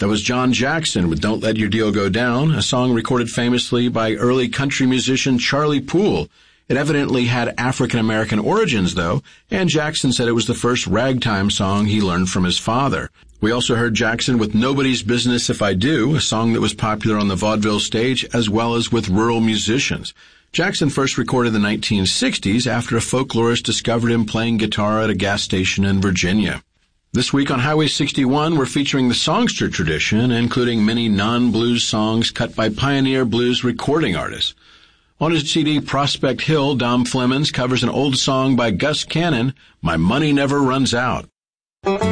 That was John Jackson with Don't Let Your Deal Go Down, a song recorded famously by early country musician Charlie Poole. It evidently had African-American origins, though, and Jackson said it was the first ragtime song he learned from his father. We also heard Jackson with Nobody's Business If I Do, a song that was popular on the vaudeville stage as well as with rural musicians. Jackson first recorded in the 1960s after a folklorist discovered him playing guitar at a gas station in Virginia. This week on Highway 61, we're featuring the songster tradition, including many non-blues songs cut by pioneer blues recording artists. On his CD Prospect Hill, Dom Flemons covers an old song by Gus Cannon, My Money Never Runs Out.